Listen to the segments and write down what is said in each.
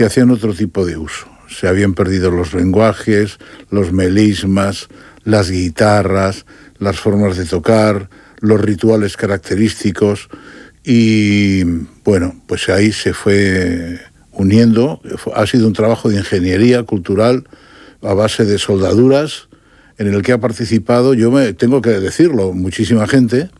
que hacían otro tipo de uso. Se habían perdido los lenguajes, los melismas, las guitarras, las formas de tocar, los rituales característicos, y bueno, pues ahí se fue uniendo. Ha sido un trabajo de ingeniería cultural a base de soldaduras, en el que ha participado, tengo que decirlo, muchísima gente,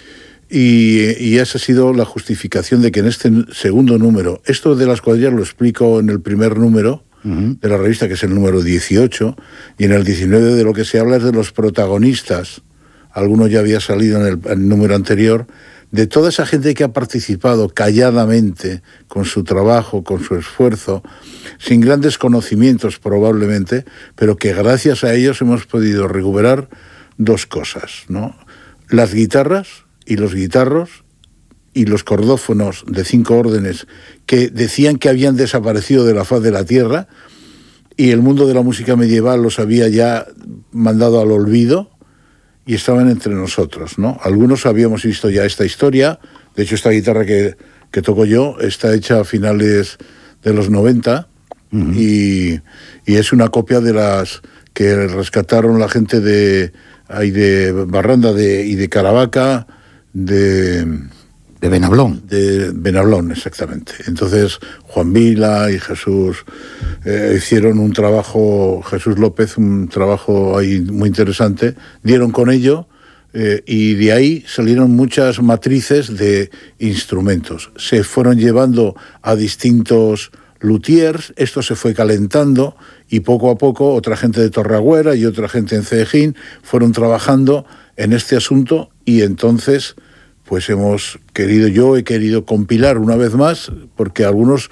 y esa ha sido la justificación de que en este segundo número, esto de las cuadrillas lo explico en el primer número de la revista, que es el número 18, y en el 19 de lo que se habla es de los protagonistas. Alguno ya había salido en el número anterior, de toda esa gente que ha participado calladamente con su trabajo, con su esfuerzo, sin grandes conocimientos probablemente, pero que gracias a ellos hemos podido recuperar dos cosas, ¿no? Las guitarras y los guitarros y los cordófonos de 5 órdenes que decían que habían desaparecido de la faz de la tierra, y el mundo de la música medieval los había ya mandado al olvido, y estaban entre nosotros, ¿no? Algunos habíamos visto ya esta historia. De hecho, esta guitarra que toco yo está hecha a finales de los 90, y es una copia de las que rescataron la gente de Barranda y de Caravaca, de Benablón. De Benablón, exactamente. Entonces, Juan Vila y Jesús hicieron un trabajo, Jesús López, un trabajo ahí muy interesante, dieron con ello, y de ahí salieron muchas matrices de instrumentos. Se fueron llevando a distintos luthiers, esto se fue calentando, y poco a poco otra gente de Torreagüera y otra gente en Cedejín fueron trabajando en este asunto, y entonces pues yo he querido compilar una vez más, porque algunos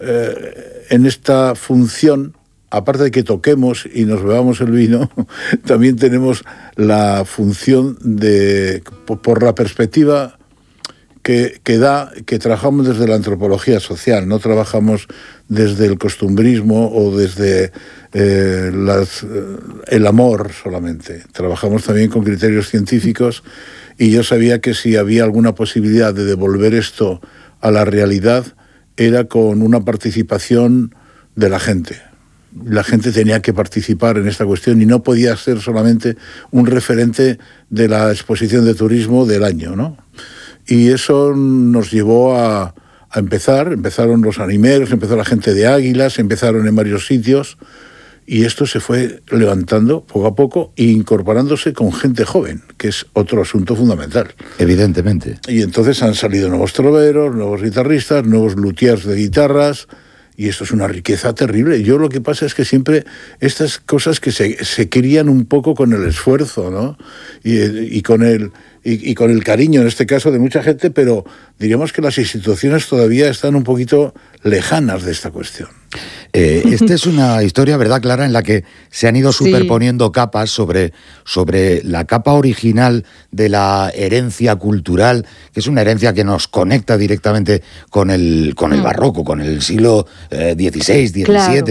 en esta función, aparte de que toquemos y nos bebamos el vino, también tenemos la función de, por la perspectiva que trabajamos desde la antropología social, no trabajamos desde el costumbrismo o desde el amor solamente. Trabajamos también con criterios científicos, y yo sabía que si había alguna posibilidad de devolver esto a la realidad, era con una participación de la gente. La gente tenía que participar en esta cuestión, y no podía ser solamente un referente de la exposición de turismo del año, ¿no? Y eso nos llevó a empezar. Empezaron los animeros, empezó la gente de Águilas, empezaron en varios sitios, y esto se fue levantando poco a poco e incorporándose con gente joven, que es otro asunto fundamental. Evidentemente. Y entonces han salido nuevos troveros, nuevos guitarristas, nuevos luthiers de guitarras, y esto es una riqueza terrible. Yo lo que pasa es que siempre estas cosas que se crían un poco con el esfuerzo, ¿no? Y con el cariño, en este caso, de mucha gente, pero diríamos que las instituciones todavía están un poquito lejanas de esta cuestión. Esta es una historia, ¿verdad, Clara?, en la que se han ido superponiendo capas sobre la capa original de la herencia cultural, que es una herencia que nos conecta directamente con el barroco, con el siglo XVI, XVII. Claro.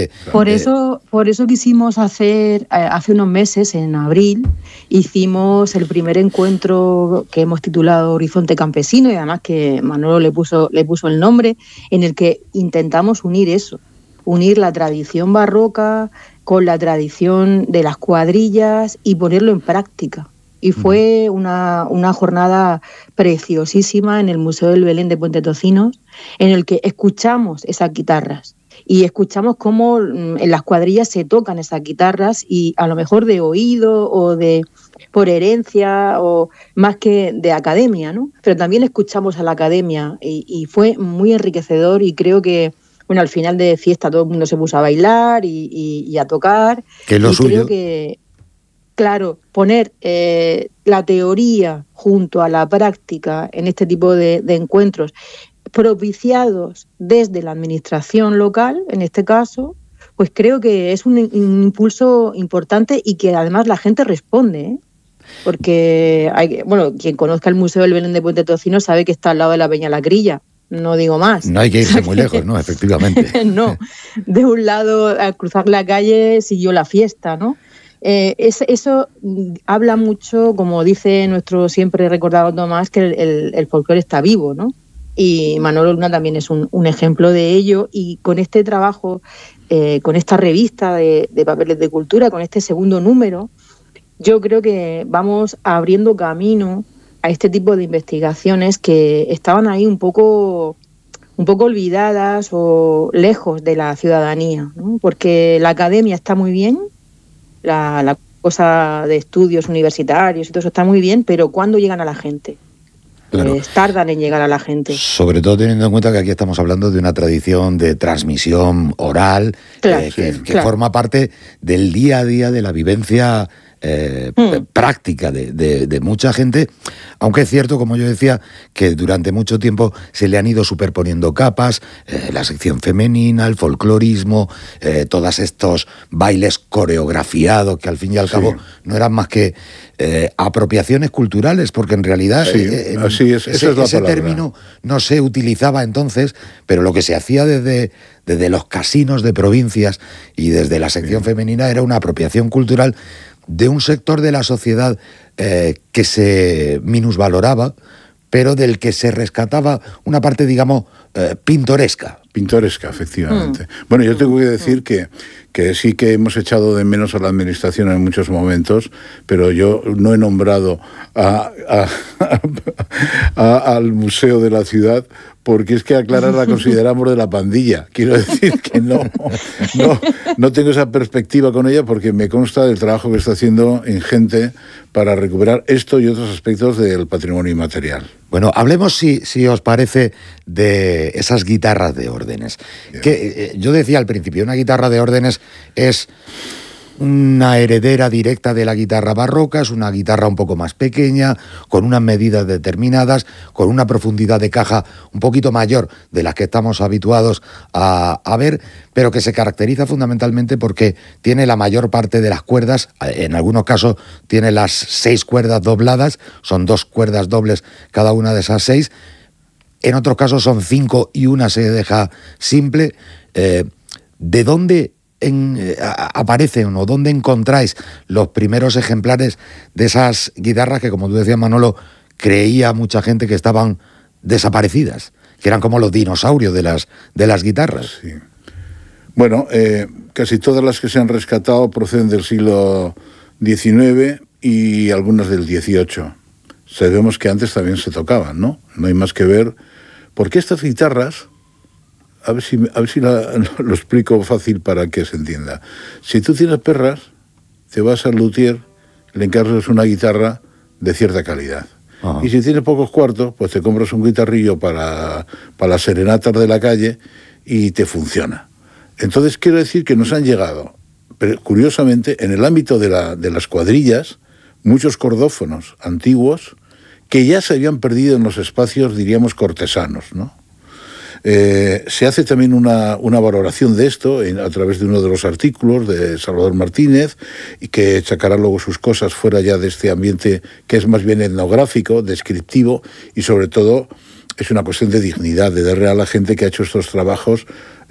Por eso quisimos hacer, hace unos meses, en abril, hicimos el primer encuentro que hemos titulado Horizonte Campesino, y además que Manolo le puso el nombre, en el que intentamos unir la tradición barroca con la tradición de las cuadrillas y ponerlo en práctica. Y fue una jornada preciosísima en el Museo del Belén de Puente Tocinos, en el que escuchamos esas guitarras y escuchamos cómo en las cuadrillas se tocan esas guitarras, y a lo mejor de oído o por herencia, o más que de academia, ¿no? Pero también escuchamos a la academia, y fue muy enriquecedor, y creo que al final de fiesta todo el mundo se puso a bailar y a tocar. Que es lo suyo. Creo que, claro, poner la teoría junto a la práctica en este tipo de encuentros, propiciados desde la administración local, en este caso, pues creo que es un impulso importante, y que además la gente responde, ¿eh? Porque quien conozca el Museo del Belén de Puente Tocinos sabe que está al lado de la Peña La Crilla. No digo más. No hay que irse muy lejos, ¿no? Efectivamente. No, de un lado, al cruzar la calle, siguió la fiesta, ¿no? Eso habla mucho, como dice nuestro siempre recordado Tomás, que el folclore está vivo, ¿no? y Manolo Luna también es un ejemplo de ello, y con este trabajo, con esta revista de Papeles de Cultura, con este segundo número, yo creo que vamos abriendo camino a este tipo de investigaciones que estaban ahí un poco olvidadas o lejos de la ciudadanía, ¿no? Porque la academia está muy bien, la cosa de estudios universitarios y todo eso está muy bien, pero ¿cuándo llegan a la gente? Claro. Tardan en llegar a la gente. Sobre todo teniendo en cuenta que aquí estamos hablando de una tradición de transmisión oral, claro, que forma parte del día a día de la vivencia práctica de mucha gente, aunque es cierto, como yo decía, que durante mucho tiempo se le han ido superponiendo capas, la sección femenina, el folclorismo, todos estos bailes coreografiados que al fin y al cabo no eran más que apropiaciones culturales, porque en realidad así es, ese término no se utilizaba entonces, pero lo que se hacía desde los casinos de provincias y desde la sección femenina era una apropiación cultural de un sector de la sociedad que se minusvaloraba, pero del que se rescataba una parte, digamos, pintoresca. Pintoresca, efectivamente. Bueno, yo tengo que decir que sí que hemos echado de menos a la administración en muchos momentos, pero yo no he nombrado al Museo de la Ciudad, porque es que a Clara la consideramos de la pandilla. Quiero decir que no tengo esa perspectiva con ella, porque me consta del trabajo que está haciendo ingente para recuperar esto y otros aspectos del patrimonio inmaterial. Bueno, hablemos, si os parece, de esas guitarras de órdenes. Que yo decía al principio, una guitarra de órdenes es una heredera directa de la guitarra barroca, es una guitarra un poco más pequeña, con unas medidas determinadas, con una profundidad de caja un poquito mayor de las que estamos habituados a ver, pero que se caracteriza fundamentalmente porque tiene la mayor parte de las cuerdas, en algunos casos tiene las 6 cuerdas dobladas, son 2 cuerdas dobles cada una de esas 6, en otros casos son 5 y una se deja simple. ¿De dónde aparecen o dónde encontráis los primeros ejemplares de esas guitarras que, como tú decías, Manolo, creía mucha gente que estaban desaparecidas, que eran como los dinosaurios de las guitarras? Sí. Bueno, casi todas las que se han rescatado proceden del siglo XIX y algunas del XVIII. Sabemos que antes también se tocaban, ¿no? No hay más que ver, porque estas guitarras, a ver si lo explico fácil para que se entienda. Si tú tienes perras, te vas al luthier, le encargas una guitarra de cierta calidad. Ajá. Y si tienes pocos cuartos, pues te compras un guitarrillo para las serenatas de la calle y te funciona. Entonces quiero decir que nos han llegado, pero curiosamente, en el ámbito de las cuadrillas, muchos cordófonos antiguos que ya se habían perdido en los espacios, diríamos, cortesanos, ¿no? Se hace también una valoración de esto a través de uno de los artículos de Salvador Martínez, y que sacará luego sus cosas fuera ya de este ambiente que es más bien etnográfico, descriptivo, y sobre todo es una cuestión de dignidad, de darle a la gente que ha hecho estos trabajos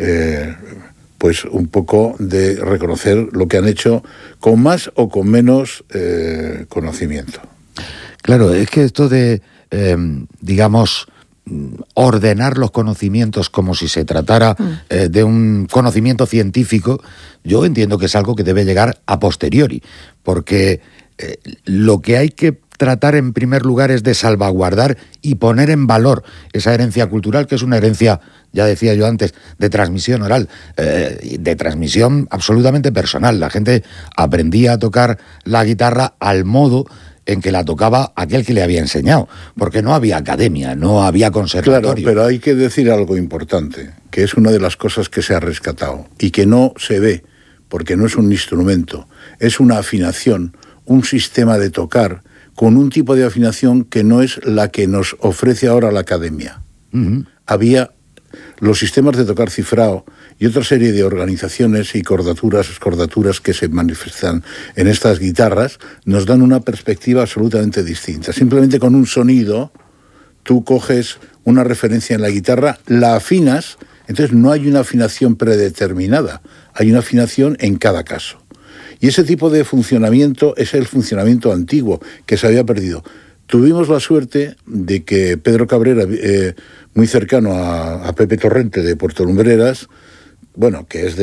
pues un poco de reconocer lo que han hecho con más o con menos conocimiento. Claro, es que esto de, digamos, ordenar los conocimientos como si se tratara de un conocimiento científico, yo entiendo que es algo que debe llegar a posteriori, porque lo que hay que tratar en primer lugar es de salvaguardar y poner en valor esa herencia cultural, que es una herencia, ya decía yo antes, de transmisión oral, de transmisión absolutamente personal. La gente aprendía a tocar la guitarra al modo en que la tocaba aquel que le había enseñado, porque no había academia, no había conservatorio. Claro, pero hay que decir algo importante, que es una de las cosas que se ha rescatado y que no se ve, porque no es un instrumento, es una afinación, un sistema de tocar con un tipo de afinación que no es la que nos ofrece ahora la academia. Uh-huh. Había los sistemas de tocar cifrado y otra serie de organizaciones y cordaturas que se manifiestan en estas guitarras nos dan una perspectiva absolutamente distinta. Simplemente con un sonido, tú coges una referencia en la guitarra, la afinas, entonces no hay una afinación predeterminada, hay una afinación en cada caso. Y ese tipo de funcionamiento es el funcionamiento antiguo que se había perdido. Tuvimos la suerte de que Pedro Cabrera muy cercano a Pepe Torrente de Puerto Lumbreras, bueno, que es de